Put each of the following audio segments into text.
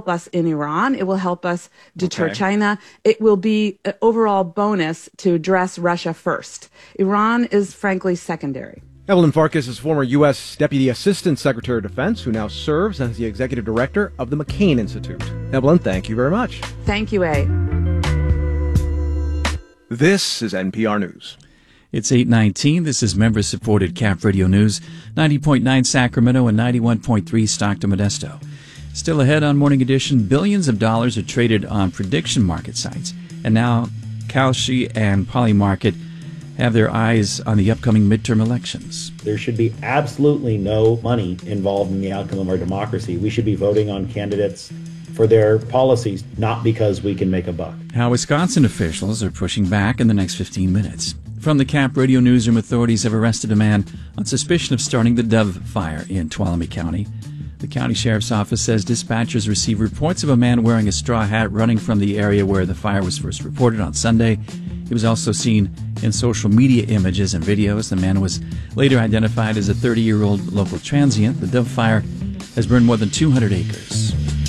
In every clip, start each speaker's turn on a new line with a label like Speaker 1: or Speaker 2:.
Speaker 1: help us in Iran. It will help us deter China. It will be an overall bonus to address Russia first. Iran is frankly secondary.
Speaker 2: Evelyn Farkas is former U.S. Deputy Assistant Secretary of Defense, who now serves as the Executive Director of the McCain Institute. Evelyn, thank you very much.
Speaker 1: Thank you, A.
Speaker 2: This is NPR News.
Speaker 3: It's 8:19. This is member-supported Cap Radio News, 90.9 Sacramento and 91.3 Stockton Modesto. Still ahead on Morning Edition, billions of dollars are traded on prediction market sites. And now Kalshi and Polymarket have their eyes on the upcoming midterm elections.
Speaker 4: There should be absolutely no money involved in the outcome of our democracy. We should be voting on candidates for their policies, not because we can make a buck.
Speaker 3: How Wisconsin officials are pushing back in the next 15 minutes. From the Cap Radio Newsroom, authorities have arrested a man on suspicion of starting the Dove Fire in Tuolumne County. The county sheriff's office says dispatchers received reports of a man wearing a straw hat running from the area where the fire was first reported on Sunday. He was also seen in social media images and videos. The man was later identified as a 30-year-old local transient. The Dove Fire has burned more than 200 acres.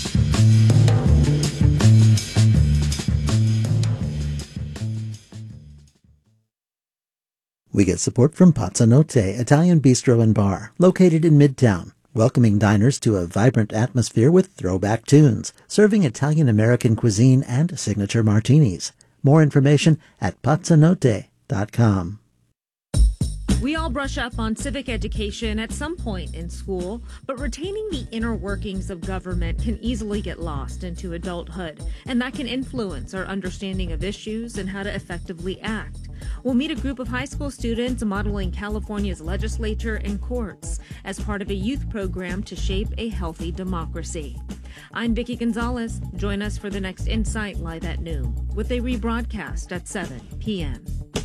Speaker 5: We get support from Pazzanotte Italian Bistro and Bar, located in Midtown, welcoming diners to a vibrant atmosphere with throwback tunes, serving Italian-American cuisine and signature martinis. More information at pazzanotte.com.
Speaker 6: We all brush up on civic education at some point in school, but retaining the inner workings of government can easily get lost into adulthood, and that can influence our understanding of issues and how to effectively act. We'll meet a group of high school students modeling California's legislature and courts as part of a youth program to shape a healthy democracy. I'm Vicki Gonzalez. Join us for the next Insight live at noon, with a rebroadcast at 7 p.m.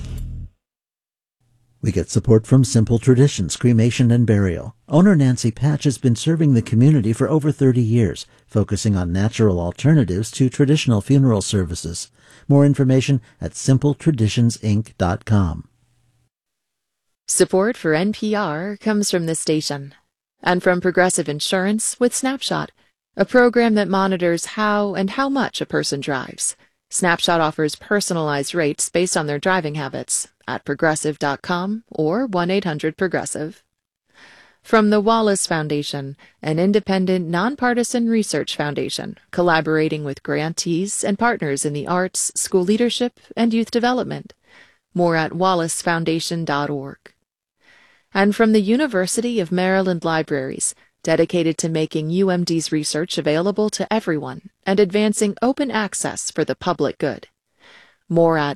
Speaker 5: We get support from Simple Traditions Cremation and Burial. Owner Nancy Patch has been serving the community for over 30 years, focusing on natural alternatives to traditional funeral services. More information at simpletraditionsinc.com.
Speaker 7: Support for NPR comes from this station and from Progressive Insurance with Snapshot, a program that monitors how and how much a person drives. Snapshot offers personalized rates based on their driving habits at progressive.com or 1-800-PROGRESSIVE. From the Wallace Foundation, an independent, nonpartisan research foundation collaborating with grantees and partners in the arts, school leadership, and youth development. More at wallacefoundation.org. And from the University of Maryland Libraries, dedicated to making UMD's research available to everyone and advancing open access for the public good. More at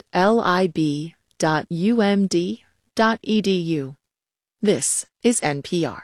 Speaker 7: lib.umd.edu. This is NPR.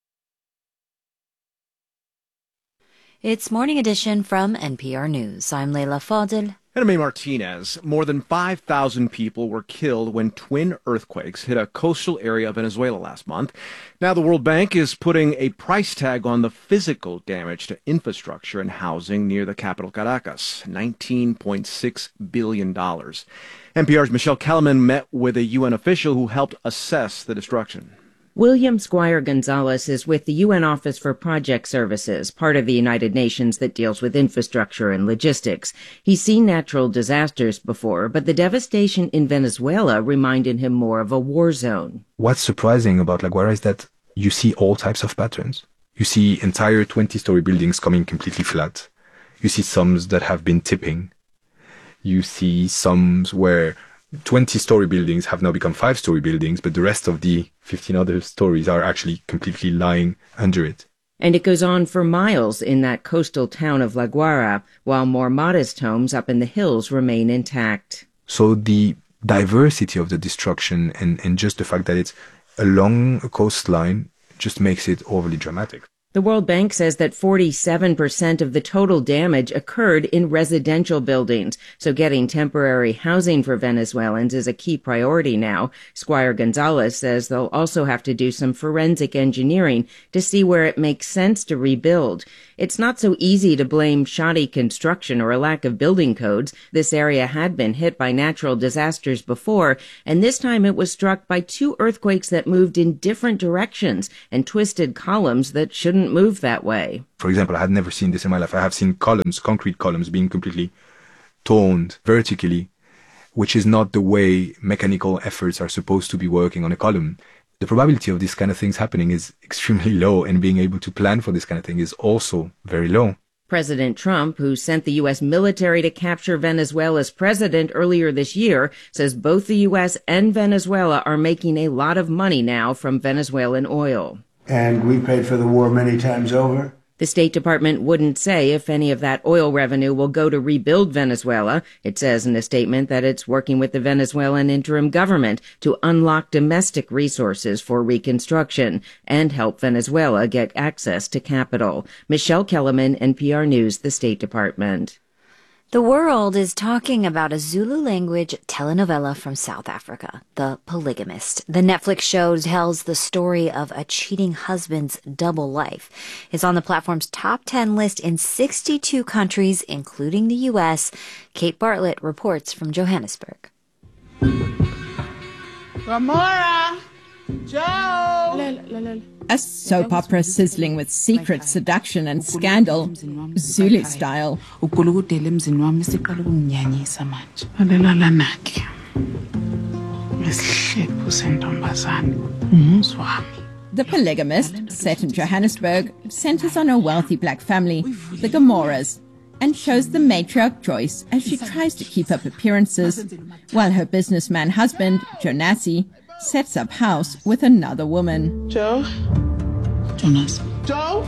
Speaker 8: It's Morning Edition from NPR News. I'm Leila Fadel.
Speaker 2: And I'm Martinez. More than 5,000 people were killed when twin earthquakes hit a coastal area of Venezuela last month. Now the World Bank is putting a price tag on the physical damage to infrastructure and housing near the capital Caracas, $19.6 billion. NPR's Michelle Kellerman met with a UN official who helped assess the destruction.
Speaker 9: William Squire Gonzalez is with the UN Office for Project Services, part of the United Nations that deals with infrastructure and logistics. He's seen natural disasters before, but the devastation in Venezuela reminded him more of a war zone.
Speaker 10: What's surprising about La Guaira is that you see all types of patterns. You see entire 20-story buildings coming completely flat. You see some that have been tipping. You see some where 20-story buildings have now become 5-story buildings, but the rest of the 15 other stories are actually completely lying under it.
Speaker 9: And it goes on for miles in that coastal town of La Guaira, while more modest homes up in the hills remain intact.
Speaker 10: So the diversity of the destruction and just the fact that it's along a coastline just makes it overly dramatic.
Speaker 9: The World Bank says that 47% of the total damage occurred in residential buildings, so getting temporary housing for Venezuelans is a key priority now. Squire Gonzalez says they'll also have to do some forensic engineering to see where it makes sense to rebuild. It's not so easy to blame shoddy construction or a lack of building codes. This area had been hit by natural disasters before, and this time it was struck by 2 earthquakes that moved in different directions and twisted columns that shouldn't move that way.
Speaker 10: For example, I had never seen this in my life. I have seen columns, concrete columns, being completely torn vertically, which is not the way mechanical efforts are supposed to be working on a column. The probability of this kind of things happening is extremely low, and being able to plan for this kind of thing is also very low.
Speaker 9: President Trump, who sent the U.S. military to capture Venezuela's president earlier this year, says both the U.S. and Venezuela are making a lot of money now from Venezuelan oil.
Speaker 11: And we paid for the war many times over.
Speaker 9: The State Department wouldn't say if any of that oil revenue will go to rebuild Venezuela. It says in a statement that it's working with the Venezuelan interim government to unlock domestic resources for reconstruction and help Venezuela get access to capital. Michelle Kellerman, NPR News, the State Department.
Speaker 8: The world is talking about a Zulu-language telenovela from South Africa, The Polygamist. The Netflix show tells the story of a cheating husband's double life. It's on the platform's top 10 list in 62 countries, including the U.S. Kate Bartlett reports from Johannesburg.
Speaker 12: Gamora! Joe!
Speaker 13: A soap opera sizzling with secret seduction and scandal, Zulu style. The Polygamist, set in Johannesburg, centers on a wealthy black family, the Gamoras, and shows the matriarch Joyce as she tries to keep up appearances, while her businessman husband, Jonasi, sets up house with another woman.
Speaker 12: Joe? Jonas. Joe?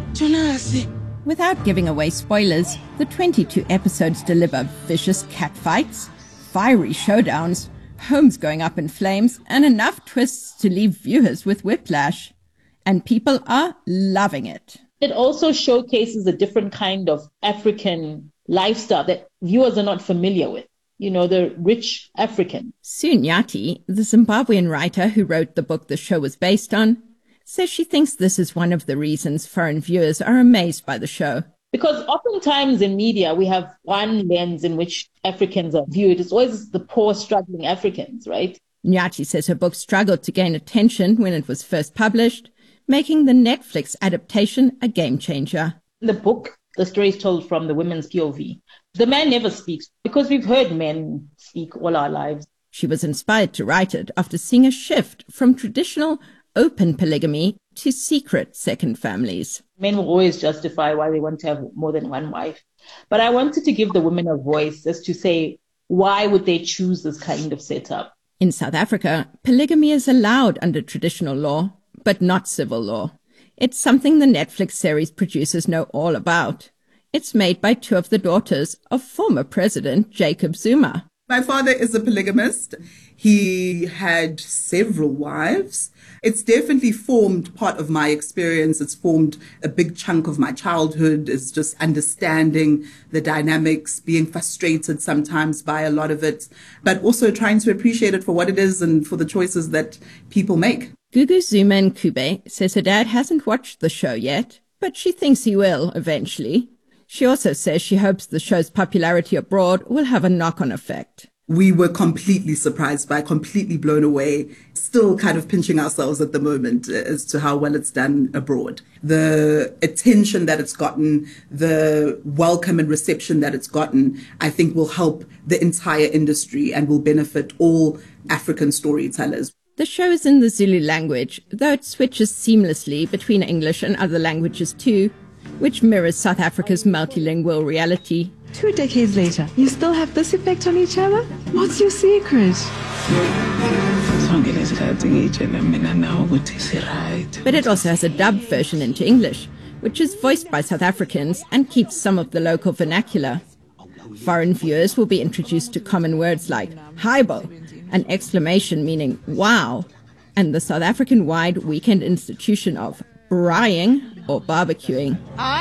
Speaker 12: Jonas.
Speaker 13: Without giving away spoilers, the 22 episodes deliver vicious catfights, fiery showdowns, homes going up in flames, and enough twists to leave viewers with whiplash. And people are loving it.
Speaker 14: It also showcases a different kind of African lifestyle that viewers are not familiar with. You know, the rich African.
Speaker 13: Sue Nyati, the Zimbabwean writer who wrote the book the show was based on, says she thinks this is one of the reasons foreign viewers are amazed by the show.
Speaker 14: Because oftentimes in media, we have one lens in which Africans are viewed. It's always the poor, struggling Africans, right?
Speaker 13: Nyati says her book struggled to gain attention when it was first published, making the Netflix adaptation a game changer.
Speaker 14: In the book, the story is told from the women's POV. The man never speaks because we've heard men speak all our lives.
Speaker 13: She was inspired to write it after seeing a shift from traditional open polygamy to secret second families.
Speaker 14: Men will always justify why they want to have more than one wife. But I wanted to give the women a voice as to say, why would they choose this kind of setup?
Speaker 13: In South Africa, polygamy is allowed under traditional law, but not civil law. It's something the Netflix series producers know all about. It's made by 2 of the daughters of former President Jacob Zuma.
Speaker 15: My father is a polygamist. He had several wives. It's definitely formed part of my experience. It's formed a big chunk of my childhood. It's just understanding the dynamics, being frustrated sometimes by a lot of it, but also trying to appreciate it for what it is and for the choices that people make.
Speaker 13: Gugu Zuma Nkube says her dad hasn't watched the show yet, but she thinks he will eventually. She also says she hopes the show's popularity abroad will have a knock-on effect.
Speaker 15: We were completely surprised by, completely blown away, still kind of pinching ourselves at the moment as to how well it's done abroad. The attention that it's gotten, the welcome and reception that it's gotten, I think will help the entire industry and will benefit all African storytellers.
Speaker 13: The show is in the Zulu language, though it switches seamlessly between English and other languages too, which mirrors South Africa's multilingual reality.
Speaker 1: 2 decades later, you still have this effect on each other? What's your secret?
Speaker 13: But it also has a dubbed version into English, which is voiced by South Africans and keeps some of the local vernacular. Foreign viewers will be introduced to common words like "Haibo," an exclamation meaning "wow," and the South African-wide weekend institution of braaiing or barbecuing.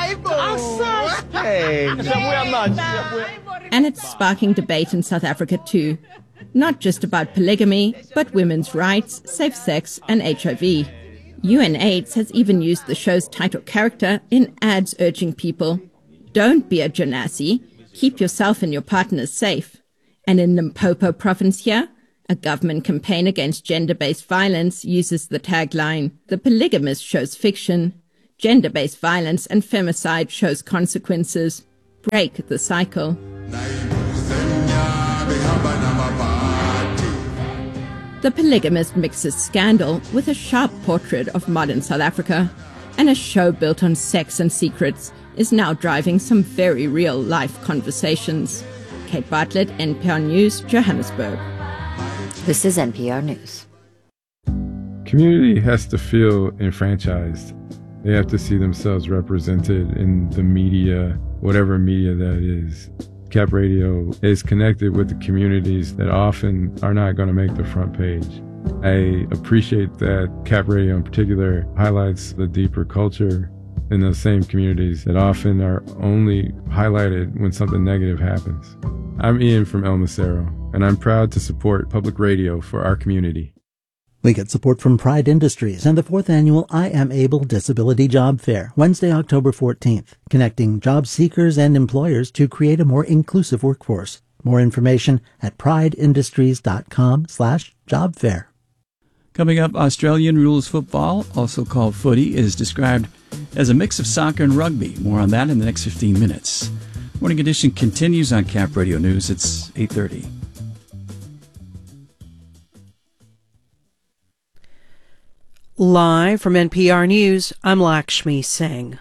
Speaker 13: And it's sparking debate in South Africa too, not just about polygamy, but women's rights, safe sex and HIV. UNAIDS has even used the show's title character in ads urging people, don't be a Jonasi, keep yourself and your partners safe. And in Limpopo province here, a government campaign against gender-based violence uses the tagline, the polygamist shows fiction, gender-based violence and femicide shows consequences. Break the cycle. The Polygamist mixes scandal with a sharp portrait of modern South Africa, and a show built on sex and secrets is now driving some very real-life conversations. Kate Bartlett, NPR News, Johannesburg.
Speaker 8: This is NPR News.
Speaker 16: Community has to feel enfranchised. They have to see themselves represented in the media, whatever media that is. Cap Radio is connected with the communities that often are not going to make the front page. I appreciate that Cap Radio in particular highlights the deeper culture in those same communities that often are only highlighted when something negative happens. I'm Ian from El Macero, and I'm proud to support public radio for our community.
Speaker 5: We get support from Pride Industries and the 4th annual I Am Able Disability Job Fair, Wednesday, October 14th, connecting job seekers and employers to create a more inclusive workforce. More information at prideindustries.com/jobfair.
Speaker 3: Coming up, Australian rules football, also called footy, is described as a mix of soccer and rugby. More on that in the next 15 minutes. Morning Edition continues on Cap Radio News. It's 8:30.
Speaker 17: Live from NPR News, I'm Lakshmi Singh.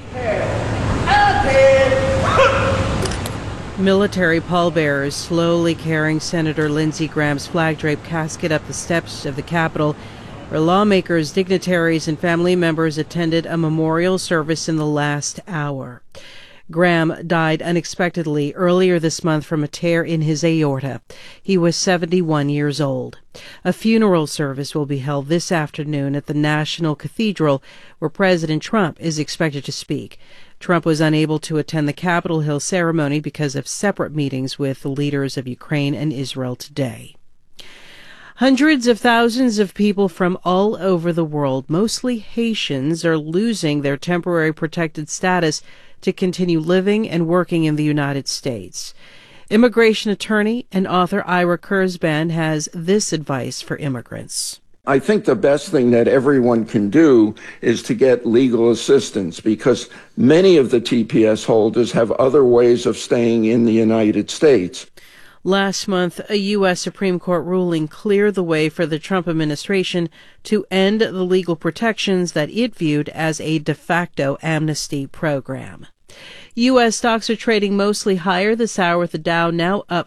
Speaker 17: Military pallbearers slowly carrying Senator Lindsey Graham's flag-draped casket up the steps of the Capitol, where lawmakers, dignitaries, and family members attended a memorial service in the last hour. Graham died unexpectedly earlier this month from a tear in his aorta. He was 71 years old. A funeral service will be held this afternoon at the National Cathedral, where President Trump is expected to speak. Trump was unable to attend the Capitol Hill ceremony because of separate meetings with the leaders of Ukraine and Israel today. Hundreds of thousands of people from all over the world, mostly Haitians, are losing their temporary protected status to continue living and working in the United States. Immigration attorney and author Ira Kurzban has this advice for immigrants.
Speaker 18: I think the best thing that everyone can do is to get legal assistance, because many of the TPS holders have other ways of staying in the United States.
Speaker 17: Last month, a U.S. Supreme Court ruling cleared the way for the Trump administration to end the legal protections that it viewed as a de facto amnesty program. U.S. stocks are trading mostly higher this hour, with the Dow now up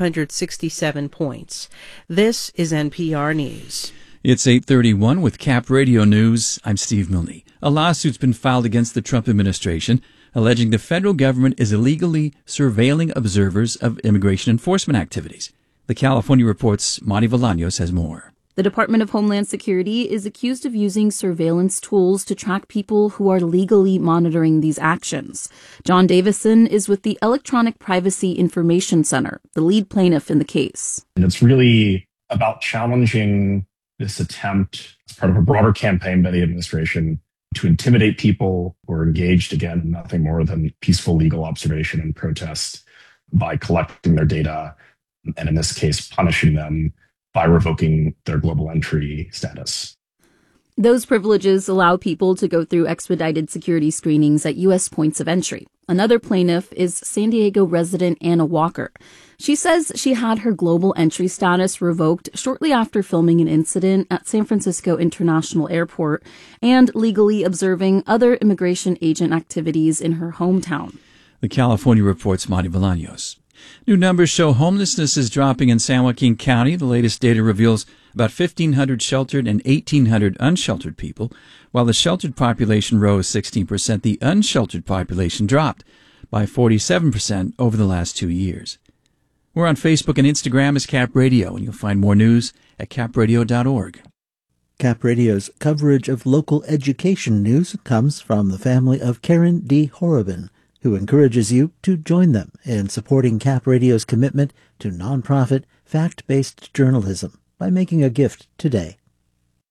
Speaker 17: 567 points. This is NPR News.
Speaker 3: It's 8:31 with Cap Radio News. I'm Steve Milne. A lawsuit's been filed against the Trump administration, alleging the federal government is illegally surveilling observers of immigration enforcement activities. The California Report's Monty Bolaños has more.
Speaker 19: The Department of Homeland Security is accused of using surveillance tools to track people who are legally monitoring these actions. John Davison is with the Electronic Privacy Information Center, the lead plaintiff in the case.
Speaker 20: And it's really about challenging this attempt as part of a broader campaign by the administration to intimidate people who are engaged, again, in nothing more than peaceful legal observation and protest, by collecting their data, and in this case, punishing them by revoking their global entry status.
Speaker 19: Those privileges allow people to go through expedited security screenings at U.S. points of entry. Another plaintiff is San Diego resident Anna Walker. She says she had her global entry status revoked shortly after filming an incident at San Francisco International Airport and legally observing other immigration agent activities in her hometown.
Speaker 3: The California Report's Monty Bolaños. New numbers show homelessness is dropping in San Joaquin County. The latest data reveals about 1,500 sheltered and 1,800 unsheltered people. While the sheltered population rose 16%, the unsheltered population dropped by 47% over the last 2 years. We're on Facebook and Instagram as Cap Radio, and you'll find more news at capradio.org.
Speaker 5: Cap Radio's coverage of local education news comes from the family of Karen D. Horobin, who encourages you to join them in supporting Cap Radio's commitment to nonprofit, fact-based journalism by making a gift today.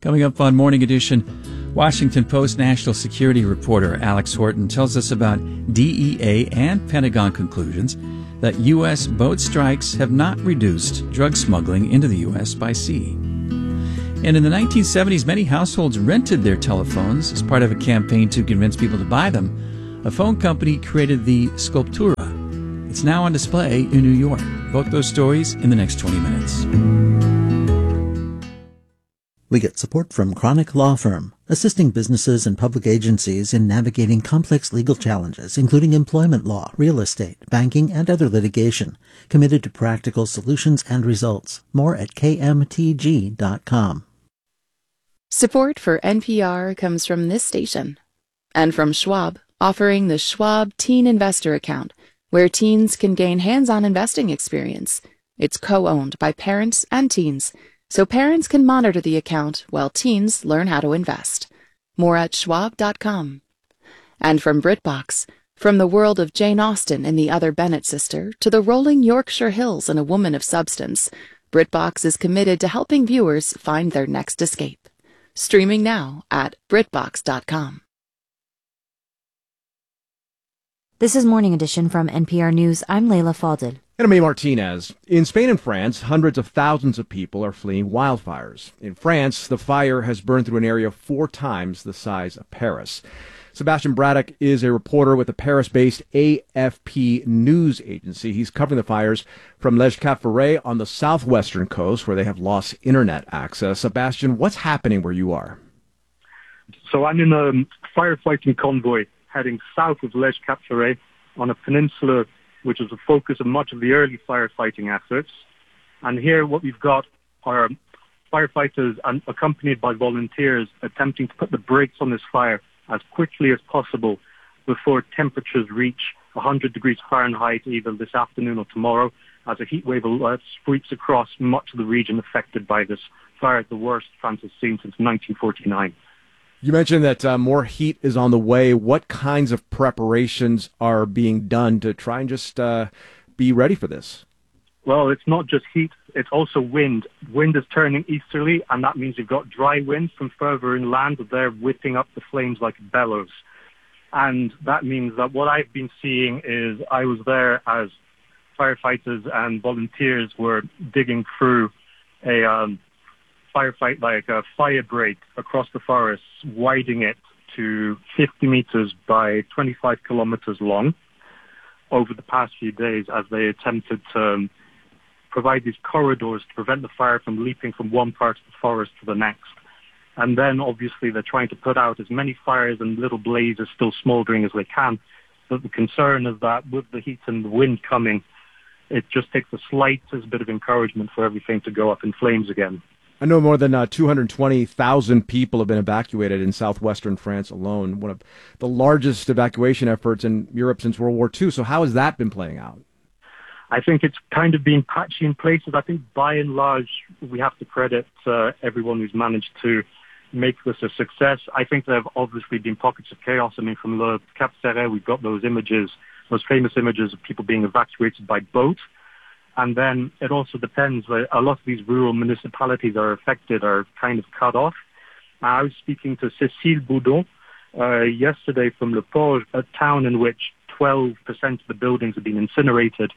Speaker 3: Coming up on Morning Edition, Washington Post national security reporter Alex Horton tells us about DEA and Pentagon conclusions that U.S. boat strikes have not reduced drug smuggling into the U.S. by sea. And in the 1970s, many households rented their telephones as part of a campaign to convince people to buy them. A phone company created the Sculptura. It's now on display in New York. Both those stories in the next 20 minutes.
Speaker 5: We get support from Chronic Law Firm, assisting businesses and public agencies in navigating complex legal challenges, including employment law, real estate, banking, and other litigation. Committed to practical solutions and results. More at kmtg.com.
Speaker 7: Support for NPR comes from this station and from Schwab, offering the Schwab Teen Investor Account, where teens can gain hands-on investing experience. It's co-owned by parents and teens, so parents can monitor the account while teens learn how to invest. More at schwab.com. And from BritBox, from the world of Jane Austen and the Other Bennet sister to the rolling Yorkshire Hills and A Woman of Substance, BritBox is committed to helping viewers find their next escape. Streaming now at BritBox.com.
Speaker 8: This is Morning Edition from NPR News. I'm Leila Fadel.
Speaker 2: And I'm A. Martinez. In Spain and France, hundreds of thousands of people are fleeing wildfires. In France, the fire has burned through an area 4 times the size of Paris. Sebastian Braddock is a reporter with the Paris-based AFP news agency. He's covering the fires from Les Cap Ferret on the southwestern coast, where they have lost internet access. Sebastian, what's happening where you are?
Speaker 21: So I'm in a firefighting convoy heading south of Les Cap Ferret on a peninsula which is the focus of much of the early firefighting efforts. And here what we've got are firefighters and accompanied by volunteers attempting to put the brakes on this fire as quickly as possible before temperatures reach 100 degrees Fahrenheit either this afternoon or tomorrow, as a heat wave sweeps across much of the region affected by this fire, the worst France has seen since 1949.
Speaker 2: You mentioned that more heat is on the way. What kinds of preparations are being done to try and just be ready for this?
Speaker 21: Well, it's not just heat, it's also wind. Wind is turning easterly, and that means you've got dry winds from further inland. They're whipping up the flames like bellows. And that means that what I've been seeing is I was there as firefighters and volunteers were digging through a firefight, like a fire break across the forest, widening it to 50 meters by 25 kilometers long over the past few days as they attempted to provide these corridors to prevent the fire from leaping from one part of the forest to the next. And then obviously they're trying to put out as many fires and little blazes still smoldering as they can. But the concern is that with the heat and the wind coming, it just takes the slightest bit of encouragement for everything to go up in flames again.
Speaker 2: I know more than 220,000 people have been evacuated in southwestern France alone, one of the largest evacuation efforts in Europe since World War II. So how has that been playing out?
Speaker 21: I think it's kind of been patchy in places. I think by and large, we have to credit everyone who's managed to make this a success. I think there have obviously been pockets of chaos. I mean, from Le Cap Ferret, we've got those images, those famous images of people being evacuated by boat. And then it also depends. A lot of these rural municipalities are affected, are kind of cut off. I was speaking to Cécile Boudon yesterday from Le Porge, a town in which 12% of the buildings have been incinerated.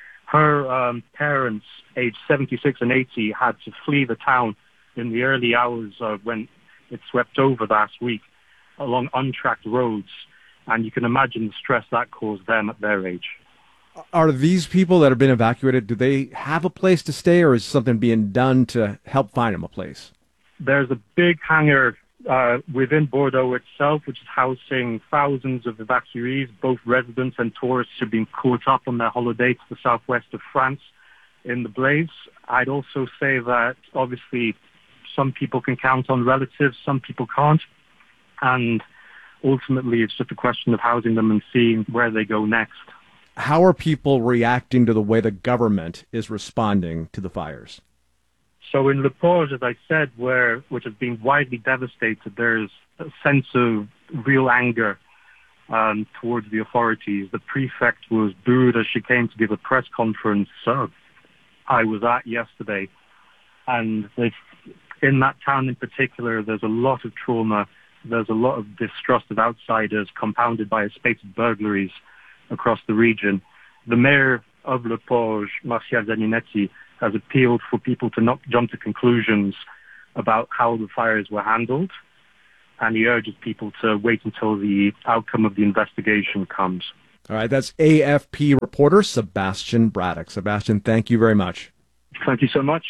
Speaker 21: Her parents, aged 76 and 80, had to flee the town in the early hours when it swept over last week along untracked roads. And you can imagine the stress that caused them at their age.
Speaker 2: Are these people that have been evacuated, do they have a place to stay, or is something being done to help find them a place?
Speaker 21: There's a big hangar within Bordeaux itself, which is housing thousands of evacuees, both residents and tourists who have been caught up on their holiday to the southwest of France in the blaze. I'd also say that obviously some people can count on relatives, some people can't. And ultimately it's just a question of housing them and seeing where they go next.
Speaker 2: How are people reacting to the way the government is responding to the fires?
Speaker 21: So in Le Porge, as I said, which has been widely devastated, there's a sense of real anger towards the authorities. The prefect was booed as she came to give a press conference I was at yesterday. And they've in that town in particular, there's a lot of trauma. There's a lot of distrust of outsiders, compounded by a spate of burglaries across the region. The mayor of Le Porge, Martial Zaninetti, has appealed for people to not jump to conclusions about how the fires were handled, and he urges people to wait until the outcome of the investigation comes.
Speaker 2: All right, that's AFP reporter Sebastian Braddock. Sebastian, thank you very much.
Speaker 21: Thank you so much.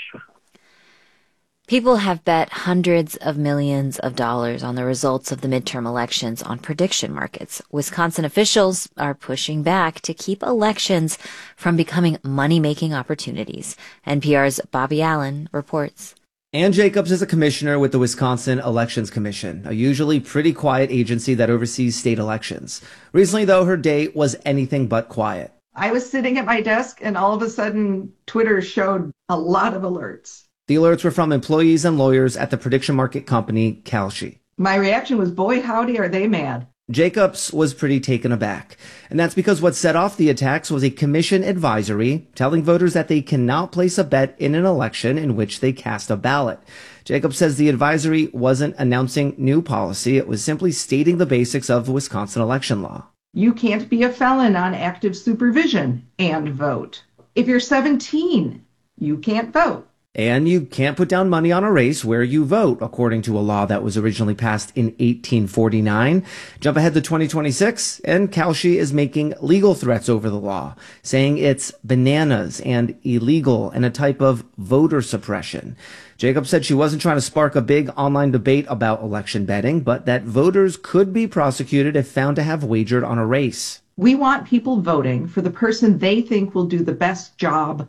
Speaker 8: People have bet hundreds of millions of dollars on the results of the midterm elections on prediction markets. Wisconsin officials are pushing back to keep elections from becoming money-making opportunities. NPR's Bobby Allen reports.
Speaker 4: Ann Jacobs is a commissioner with the Wisconsin Elections Commission, a usually pretty quiet agency that oversees state elections. Recently, though, her day was anything but quiet.
Speaker 22: I was sitting at my desk, and all of a sudden, Twitter showed a lot of alerts.
Speaker 4: The alerts were from employees and lawyers at the prediction market company Kalshi.
Speaker 22: My reaction was, boy, howdy, are they mad.
Speaker 4: Jacobs was pretty taken aback. And that's because what set off the attacks was a commission advisory telling voters that they cannot place a bet in an election in which they cast a ballot. Jacobs says the advisory wasn't announcing new policy. It was simply stating the basics of the Wisconsin election law.
Speaker 22: You can't be a felon on active supervision and vote. If you're 17, you can't vote.
Speaker 4: And you can't put down money on a race where you vote, according to a law that was originally passed in 1849. Jump ahead to 2026, and Kalshi is making legal threats over the law, saying it's bananas and illegal and a type of voter suppression. Jacobs said she wasn't trying to spark a big online debate about election betting, but that voters could be prosecuted if found to have wagered on a race.
Speaker 22: We want people voting for the person they think will do the best job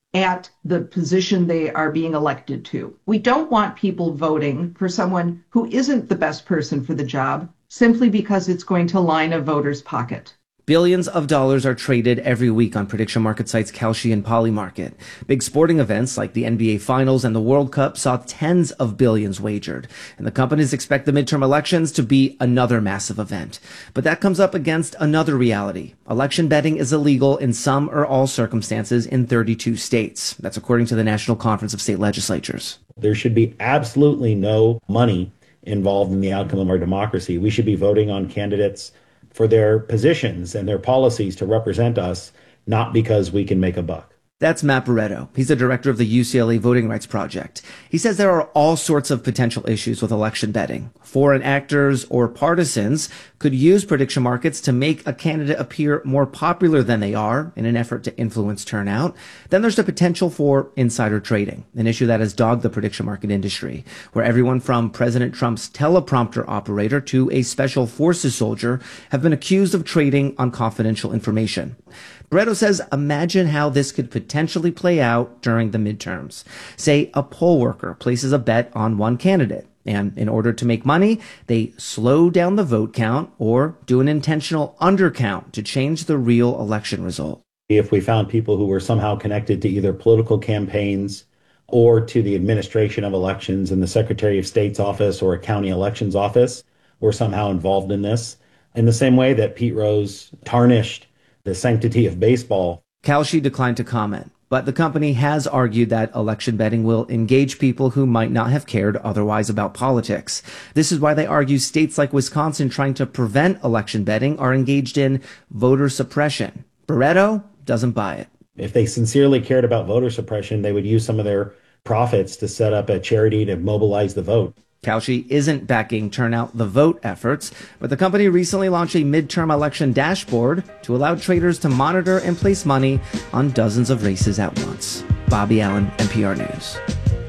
Speaker 22: at the position they are being elected to. We don't want people voting for someone who isn't the best person for the job simply because it's going to line a voter's pocket.
Speaker 4: Billions of dollars are traded every week on prediction market sites Kalshi and Polymarket. Big sporting events like the NBA Finals and the World Cup saw tens of billions wagered. And the companies expect the midterm elections to be another massive event. But that comes up against another reality. Election betting is illegal in some or all circumstances in 32 states. That's according to the National Conference of State Legislatures.
Speaker 23: There should be absolutely no money involved in the outcome of our democracy. We should be voting on candidates for their positions and their policies to represent us, not because we can make a buck.
Speaker 4: That's Matt Barretto. He's the director of the UCLA Voting Rights Project. He says there are all sorts of potential issues with election betting. Foreign actors or partisans could use prediction markets to make a candidate appear more popular than they are in an effort to influence turnout. Then there's the potential for insider trading, an issue that has dogged the prediction market industry, where everyone from President Trump's teleprompter operator to a special forces soldier have been accused of trading on confidential information. Barretto says, imagine how this could potentially play out during the midterms. Say a poll worker places a bet on one candidate, and in order to make money, they slow down the vote count or do an intentional undercount to change the real election result.
Speaker 23: If we found people who were somehow connected to either political campaigns or to the administration of elections in the Secretary of State's office or a county elections office were somehow involved in this, in the same way that Pete Rose tarnished the sanctity of baseball.
Speaker 4: Kalshi declined to comment, but the company has argued that election betting will engage people who might not have cared otherwise about politics. This is why they argue states like Wisconsin trying to prevent election betting are engaged in voter suppression. Barretto doesn't buy it.
Speaker 23: If they sincerely cared about voter suppression, they would use some of their profits to set up a charity to mobilize the vote.
Speaker 4: Kalshi isn't backing Turnout the Vote efforts, but the company recently launched a midterm election dashboard to allow traders to monitor and place money on dozens of races at once. Bobby Allen, NPR News.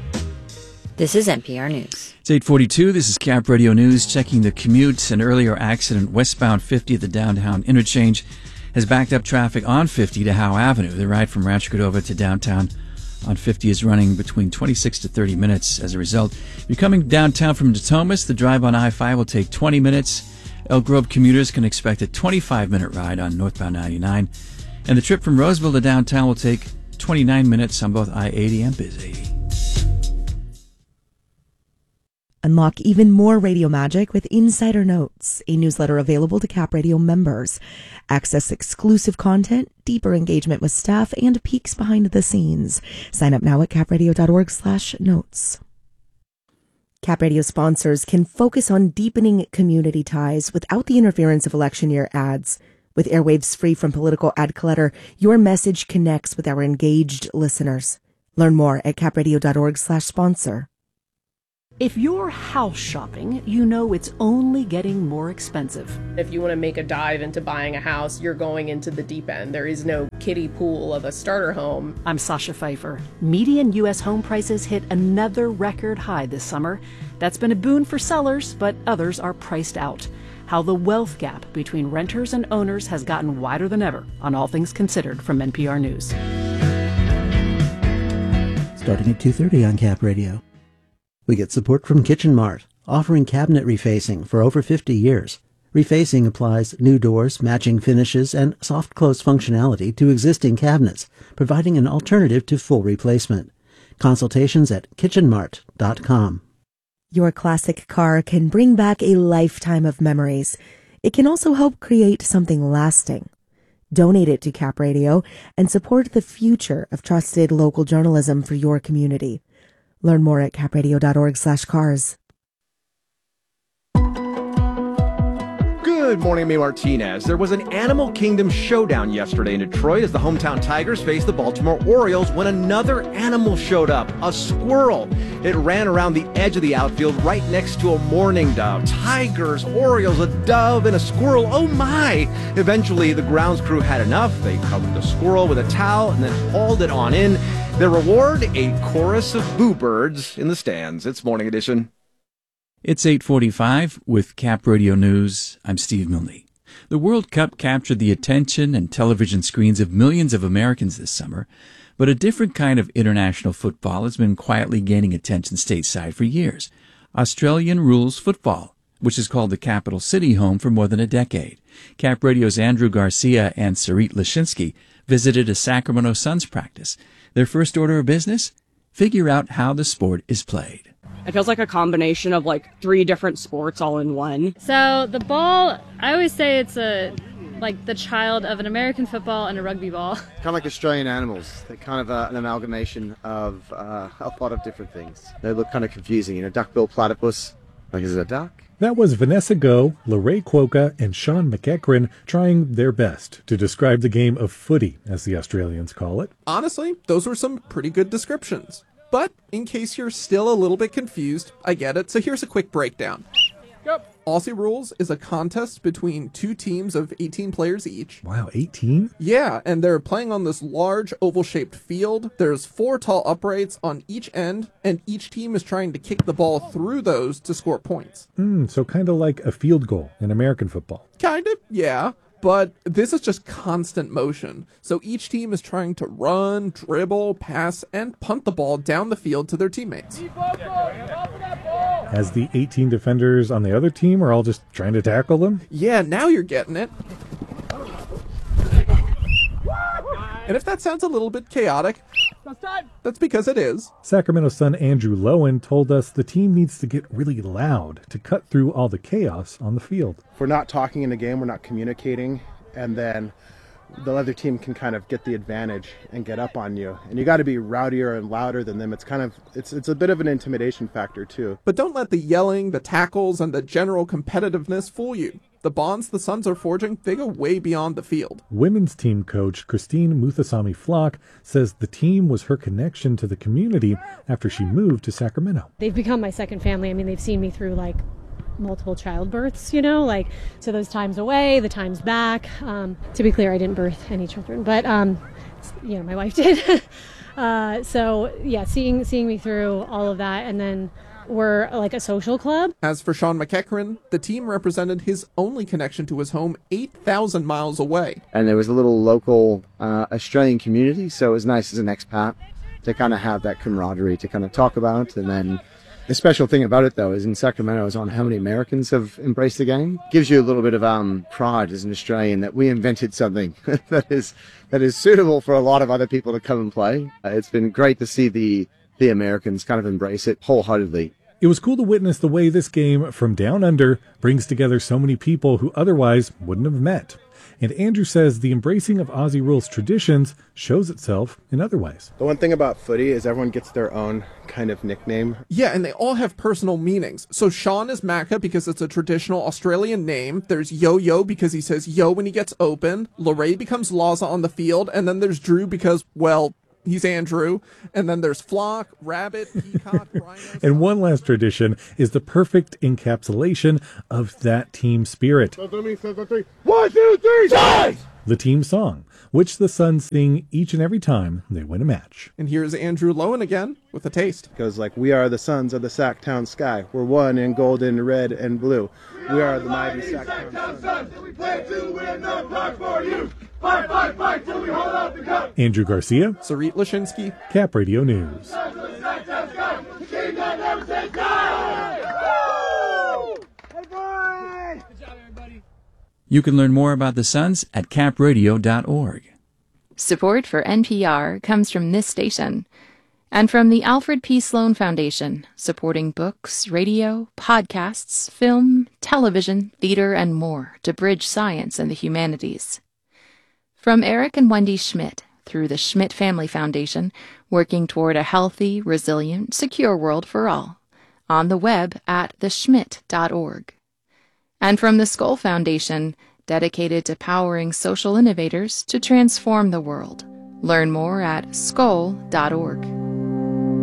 Speaker 8: This is NPR News.
Speaker 3: It's 8:42. This is Cap Radio News. Checking the commute. An earlier accident westbound 50 at the downtown interchange has backed up traffic on 50 to Howe Avenue. The ride from Rancho Cordova to downtown on 50 is running between 26 to 30 minutes. As a result, if you're coming downtown from Natomas, the drive on I-5 will take 20 minutes. Elk Grove commuters can expect a 25-minute ride on northbound 99. And the trip from Roseville to downtown will take 29 minutes on both I-80 and Biz 80.
Speaker 24: Unlock even more radio magic with Insider Notes, a newsletter available to Cap Radio members. Access exclusive content, deeper engagement with staff, and peeks behind the scenes. Sign up now at capradio.org/notes. Cap Radio sponsors can focus on deepening community ties without the interference of election year ads. With airwaves free from political ad clutter, your message connects with our engaged listeners. Learn more at capradio.org/sponsor.
Speaker 6: If you're house shopping, you know it's only getting more expensive.
Speaker 9: If you want to make a dive into buying a house, you're going into the deep end. There is no kiddie pool of a starter home.
Speaker 6: I'm Sasha Pfeiffer. Median U.S. home prices hit another record high this summer. That's been a boon for sellers, but others are priced out. How the wealth gap between renters and owners has gotten wider than ever on All Things Considered from NPR News.
Speaker 5: Starting at 2:30 on Cap Radio. We get support from Kitchen Mart, offering cabinet refacing for over 50 years. Refacing applies new doors, matching finishes, and soft close functionality to existing cabinets, providing an alternative to full replacement. Consultations at kitchenmart.com.
Speaker 24: Your classic car can bring back a lifetime of memories. It can also help create something lasting. Donate it to Cap Radio and support the future of trusted local journalism for your community. Learn more at capradio.org/cars.
Speaker 2: Good morning, May Martinez. There was an Animal Kingdom showdown yesterday in Detroit as the hometown Tigers faced the Baltimore Orioles when another animal showed up, a squirrel. It ran around the edge of the outfield right next to a mourning dove. Tigers, Orioles, a dove, and a squirrel. Oh my! Eventually, the grounds crew had enough. They covered the squirrel with a towel and then hauled it on in. Their reward, a chorus of boo birds in the stands. It's Morning Edition.
Speaker 3: It's 8:45 with Cap Radio News. I'm Steve Milne. The World Cup captured the attention and television screens of millions of Americans this summer, but a different kind of international football has been quietly gaining attention stateside for years. Australian rules football, which has called the capital city home for more than a decade. Cap Radio's Andrew Garcia and Sarit Lashinsky visited a Sacramento Suns practice. Their first order of business? Figure out how the sport is played.
Speaker 10: It feels like a combination of like 3 different sports all in one.
Speaker 11: So the ball, I always say it's like the child of an American football and a rugby ball.
Speaker 25: Kind of like Australian animals. They're kind of an amalgamation of a lot of different things. They look kind of confusing. Duck-billed platypus. Like, is it a duck?
Speaker 26: That was Vanessa Go, Lorraine Quokka, and Sean McEachran trying their best to describe the game of footy, as the Australians call it.
Speaker 27: Honestly, those were some pretty good descriptions. But in case you're still a little bit confused, I get it, so here's a quick breakdown. Aussie Rules is a contest between 2 teams of 18 players each.
Speaker 26: Wow, 18?
Speaker 27: Yeah, and they're playing on this large oval-shaped field. There's 4 tall uprights on each end, and each team is trying to kick the ball through those to score points.
Speaker 26: So kind of like a field goal in American football.
Speaker 27: Kind of, yeah. But this is just constant motion. So each team is trying to run, dribble, pass, and punt the ball down the field to their teammates.
Speaker 26: As the 18 defenders on the other team are all just trying to tackle them?
Speaker 27: Yeah, now you're getting it. And if that sounds a little bit chaotic, that's because it is.
Speaker 26: Sacramento Sun Andrew Lowen told us the team needs to get really loud to cut through all the chaos on the field.
Speaker 28: If we're not talking in the game, we're not communicating, and then the other team can kind of get the advantage and get up on you. And you got to be rowdier and louder than them. It's a bit of an intimidation factor too.
Speaker 27: But don't let the yelling, the tackles, and the general competitiveness fool you. The bonds the Suns are forging, they go way beyond the field.
Speaker 26: Women's team coach Christine Muthusamy-Flock says the team was her connection to the community after she moved to Sacramento.
Speaker 29: They've become my second family. I mean, they've seen me through multiple childbirths, so those times away, the times back. To be clear, I didn't birth any children, but, my wife did. Seeing me through all of that, and then we're like a social club.
Speaker 27: As for Sean McEachran, the team represented his only connection to his home 8,000 miles away.
Speaker 25: And there was a little local Australian community, so it was nice as an expat to kind of have that camaraderie to kind of talk about. And then the special thing about it, though, is in Sacramento is on how many Americans have embraced the game. Gives you a little bit of pride as an Australian that we invented something that is suitable for a lot of other people to come and play. It's been great to see the Americans kind of embrace it wholeheartedly.
Speaker 26: It was cool to witness the way this game from down under brings together so many people who otherwise wouldn't have met. And Andrew says the embracing of Aussie rules traditions shows itself in other ways.
Speaker 28: The one thing about footy is everyone gets their own kind of nickname.
Speaker 27: Yeah, and they all have personal meanings. So Sean is Macca because it's a traditional Australian name. There's Yo-Yo because he says yo when he gets open. Larray becomes Laza on the field. And then there's Drew because, well, he's Andrew. And then there's Flock, Rabbit, Peacock, Rhino.
Speaker 26: And one last tradition is the perfect encapsulation of that team spirit.
Speaker 28: 1, 2, 3, Suns!
Speaker 26: The team song, which the Suns sing each and every time they win a match.
Speaker 27: And here's Andrew Lowen again with a taste.
Speaker 28: Goes like, we are the sons of the Sacktown sky. We're one in golden, red, and blue. We are the mighty Sacktown Suns. We plan to win the block for you. Fight, fight, fight till we hold out the cup.
Speaker 26: Andrew Garcia,
Speaker 27: Sarit Lashinsky,
Speaker 26: Cap Radio News.
Speaker 3: You can learn more about the Suns at capradio.org.
Speaker 7: Support for NPR comes from this station and from the Alfred P. Sloan Foundation, supporting books, radio, podcasts, film, television, theater, and more to bridge science and the humanities. From Eric and Wendy Schmidt through the Schmidt Family Foundation, working toward a healthy, resilient, secure world for all, on the web at theschmidt.org. And from the Skoll Foundation, dedicated to powering social innovators to transform the world. Learn more at skoll.org.